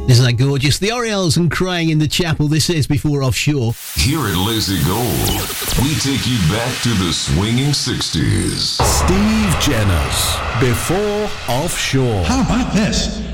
Isn't that gorgeous? The Orioles and Crying in the Chapel. This is Before Offshore. Here at Lazy Gold, we take you back to the swinging 60s. Steve Jenner's Before Offshore. How about this?